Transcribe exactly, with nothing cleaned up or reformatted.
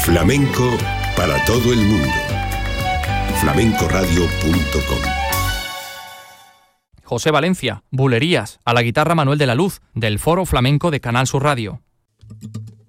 Flamenco para todo el mundo. flamenco radio punto com. José Valencia, Bulerías, a la guitarra Manuel de la Luz, del Foro Flamenco de Canal Sur Radio.